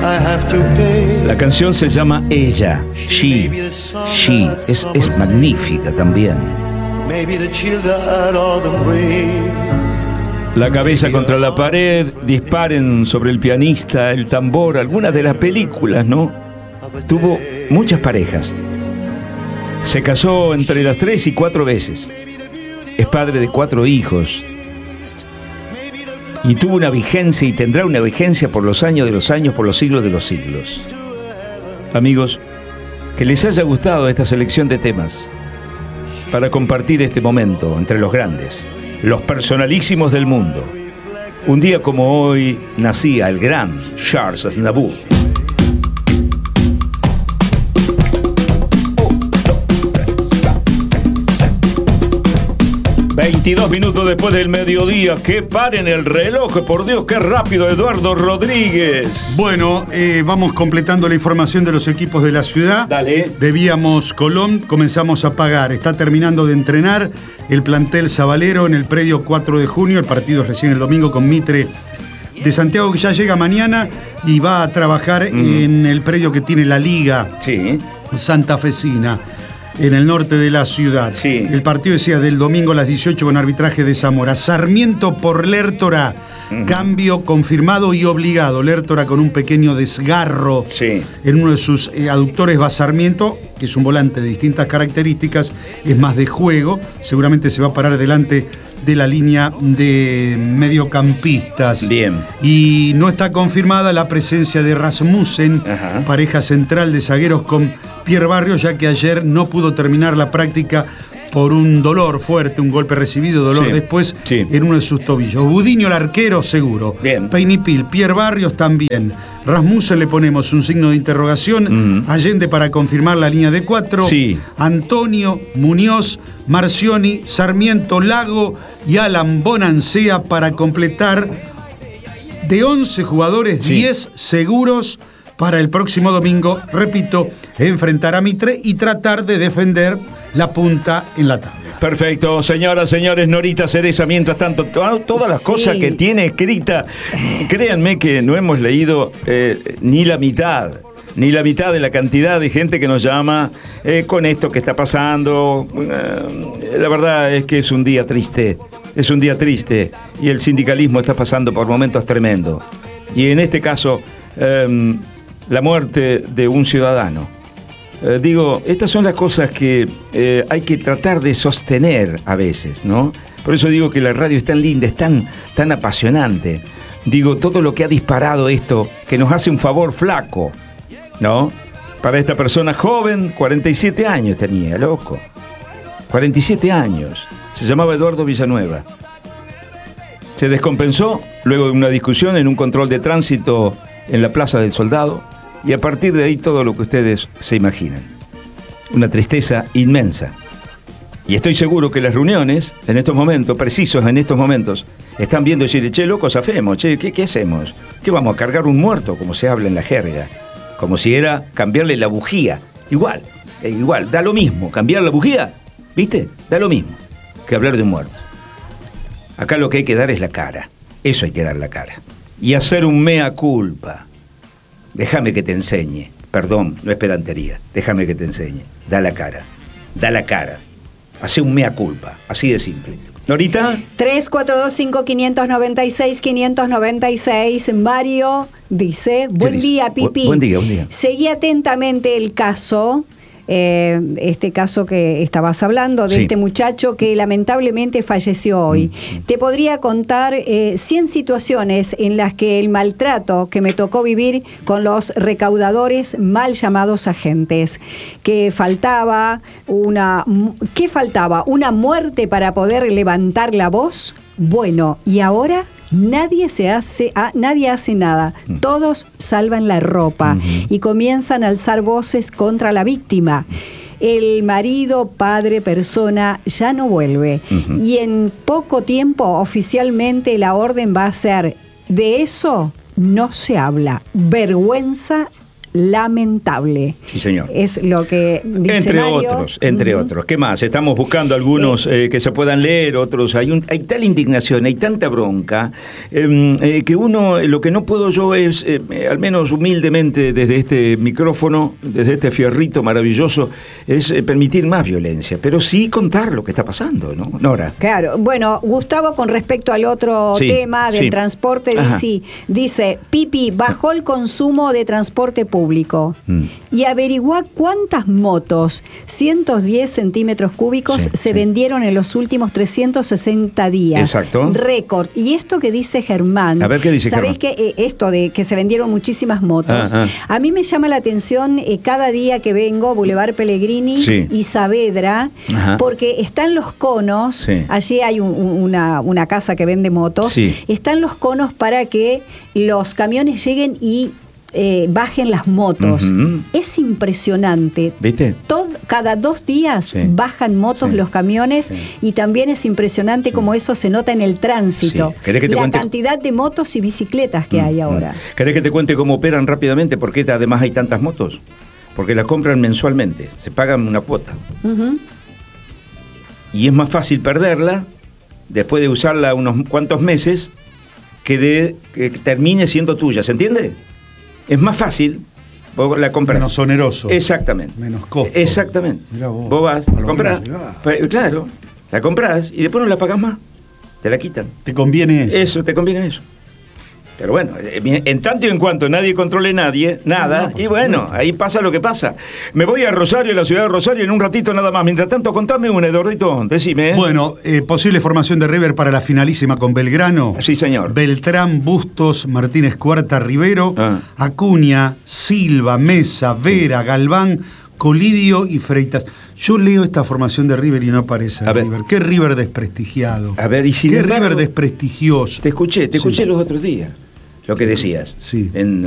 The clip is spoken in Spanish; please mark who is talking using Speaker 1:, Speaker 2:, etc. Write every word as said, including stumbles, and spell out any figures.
Speaker 1: La canción se llama Ella, She, She, es, es magnífica también. La cabeza contra la pared, disparen sobre el pianista, el tambor, algunas de las películas, ¿no? Tuvo muchas parejas. Se casó entre las tres y cuatro veces. Es padre de cuatro hijos. Y tuvo una vigencia y tendrá una vigencia por los años de los años, por los siglos de los siglos. Amigos, que les haya gustado esta selección de temas para compartir este momento entre los grandes, los personalísimos del mundo. Un día como hoy nacía el gran Charles Aznavour. veintidós minutos después del mediodía, que paren el reloj, por Dios, qué rápido, Eduardo Rodríguez.
Speaker 2: Bueno, eh, vamos completando la información de los equipos de la ciudad.
Speaker 1: Dale.
Speaker 2: Debíamos Colón, comenzamos a pagar. Está terminando de entrenar el plantel sabalero en el predio cuatro de junio. El partido es recién el domingo con Mitre de Santiago, que ya llega mañana y va a trabajar mm. en el predio que tiene la Liga
Speaker 1: sí.
Speaker 2: Santafesina, en el norte de la ciudad.
Speaker 1: Sí.
Speaker 2: El partido decía del domingo a las dieciocho con arbitraje de Zamora. Sarmiento por Lertora, uh-huh. Cambio confirmado y obligado. Lertora con un pequeño desgarro
Speaker 1: sí.
Speaker 2: en uno de sus eh, aductores. Va Sarmiento, que es un volante de distintas características, es más de juego, seguramente se va a parar delante de la línea de mediocampistas.
Speaker 1: Bien.
Speaker 2: Y no está confirmada la presencia de Rasmussen, uh-huh. pareja central de zagueros con Pierre Barrios, ya que ayer no pudo terminar la práctica por un dolor fuerte, un golpe recibido, dolor
Speaker 1: sí,
Speaker 2: después
Speaker 1: sí.
Speaker 2: en uno de sus tobillos. Budiño, el arquero, seguro.
Speaker 1: Bien.
Speaker 2: Peinipil, Pierre Barrios también. Rasmussen le ponemos un signo de interrogación. Mm. Allende para confirmar la línea de cuatro.
Speaker 1: Sí.
Speaker 2: Antonio, Muñoz, Marcioni, Sarmiento, Lago y Alan Bonancea para completar de once jugadores, sí. diez seguros para el próximo domingo, repito, enfrentar a Mitre y tratar de defender la punta en la tabla.
Speaker 1: Perfecto, señoras, señores, Norita Cereza, mientras tanto, to- todas las sí. cosas que tiene escrita, créanme que no hemos leído eh, ni la mitad, ni la mitad de la cantidad de gente que nos llama eh, con esto que está pasando. Eh, la verdad es que es un día triste, es un día triste, y el sindicalismo está pasando por momentos tremendos. Y en este caso, eh, la muerte de un ciudadano. Eh, digo, estas son las cosas que eh, hay que tratar de sostener a veces, ¿no? Por eso digo que la radio es tan linda, es tan, tan apasionante. Digo, todo lo que ha disparado esto, que nos hace un favor flaco, ¿no? Para esta persona joven, cuarenta y siete años tenía, loco. cuarenta y siete años. Se llamaba Eduardo Villanueva. Se descompensó luego de una discusión en un control de tránsito en la Plaza del Soldado. Y a partir de ahí todo lo que ustedes se imaginan. Una tristeza inmensa. Y estoy seguro que las reuniones, en estos momentos, precisos en estos momentos, están viendo y decir, che, locos, hacemos, che, ¿qué, ¿qué hacemos? ¿Qué vamos a cargar un muerto, como se habla en la jerga? Como si era cambiarle la bujía. Igual, eh, igual, da lo mismo. Cambiar la bujía, ¿viste? Da lo mismo que hablar de un muerto. Acá lo que hay que dar es la cara. Eso hay que dar la cara. Y hacer un mea culpa. Déjame que te enseñe. Perdón, no es pedantería. Déjame que te enseñe. Da la cara. Da la cara. Hace un mea culpa. Así de simple. ¿Norita?
Speaker 3: tres cuatro dos cinco, cinco nueve seis, cinco nueve seis. Mario dice, buen
Speaker 1: dice?
Speaker 3: día, Pipi.
Speaker 1: Bu- buen día, buen día.
Speaker 3: Seguí atentamente el caso, eh, este caso que estabas hablando, de
Speaker 1: sí.
Speaker 3: este muchacho que lamentablemente falleció hoy. Mm. Te podría contar eh, cien situaciones en las que el maltrato que me tocó vivir con los recaudadores mal llamados agentes, que faltaba una, ¿qué faltaba? ¿Una muerte para poder levantar la voz? Bueno, ¿y ahora? Nadie se hace, ah, nadie hace nada. Mm. Todos salvan la ropa uh-huh. y comienzan a alzar voces contra la víctima. El marido, padre, persona ya no vuelve. Uh-huh. Y en poco tiempo, oficialmente, la orden va a ser: de eso no se habla. Vergüenza lamentable.
Speaker 1: Sí, señor.
Speaker 3: Es lo que dice
Speaker 1: Entre
Speaker 3: Mario.
Speaker 1: otros, entre uh-huh. otros. ¿Qué más? Estamos buscando algunos eh, que se puedan leer, otros. Hay, un, hay tal indignación, hay tanta bronca, eh, eh, que uno, lo que no puedo yo es, eh, al menos humildemente desde este micrófono, desde este fierrito maravilloso, es eh, permitir más violencia, pero sí contar lo que está pasando, ¿no, Nora?
Speaker 3: Claro. Bueno, Gustavo, con respecto al otro
Speaker 1: sí,
Speaker 3: tema del
Speaker 1: sí.
Speaker 3: transporte, dice, dice, Pipi, bajó el consumo de transporte público. Público mm. y averiguá cuántas motos, ciento diez centímetros cúbicos, sí, se sí. vendieron en los últimos trescientos sesenta días.
Speaker 1: Exacto.
Speaker 3: Récord. Y esto que dice Germán.
Speaker 1: A ver qué dice
Speaker 3: ¿sabés
Speaker 1: Germán?
Speaker 3: que eh, esto de que se vendieron muchísimas motos? Ah, ah. A mí me llama la atención eh, cada día que vengo, Boulevard Pellegrini sí. y Saavedra, ajá. porque están los conos, sí. allí hay un, una, una casa que vende motos, sí. están los conos para que los camiones lleguen y Eh, bajen las motos. Uh-huh. Es impresionante.
Speaker 1: ¿Viste?
Speaker 3: Todo, cada dos días sí. bajan motos sí. los camiones sí. y también es impresionante sí. como eso se nota en el tránsito.
Speaker 1: Sí. Que te
Speaker 3: la
Speaker 1: cuente...
Speaker 3: cantidad de motos y bicicletas que uh-huh. hay ahora.
Speaker 1: ¿Querés que te cuente cómo operan rápidamente? ¿Por qué además hay tantas motos? Porque las compran mensualmente, se pagan una cuota. Uh-huh. Y es más fácil perderla después de usarla unos cuantos meses que de que termine siendo tuya, ¿se entiende? Es más fácil, vos la compras.
Speaker 2: Menos oneroso.
Speaker 1: Exactamente.
Speaker 2: Menos costo.
Speaker 1: Exactamente.
Speaker 2: Mirá vos,
Speaker 1: vos vas, la comprás. Claro, la comprás y después no la pagás más. Te la quitan.
Speaker 2: ¿Te conviene eso?
Speaker 1: Eso, te conviene eso. Pero bueno, en tanto y en cuanto nadie controle nadie, nada, no, y bueno, supuesto. Ahí pasa lo que pasa. Me voy a Rosario, la ciudad de Rosario, en un ratito nada más. Mientras tanto, contame una, Eduardito, decime. ¿eh?
Speaker 2: Bueno, eh, posible formación de River para la finalísima con Belgrano.
Speaker 1: Sí, señor.
Speaker 2: Beltrán, Bustos, Martínez Cuarta, Rivero, ah. Acuña, Silva, Mesa, Vera, sí. Galván, Colidio y Freitas. Yo leo esta formación de River y no aparece a River. Qué River desprestigiado.
Speaker 1: A ver, y si
Speaker 2: Qué embargo, River desprestigioso.
Speaker 1: Te escuché, te escuché sí. los otros días. Lo que decías.
Speaker 2: Sí.
Speaker 1: En,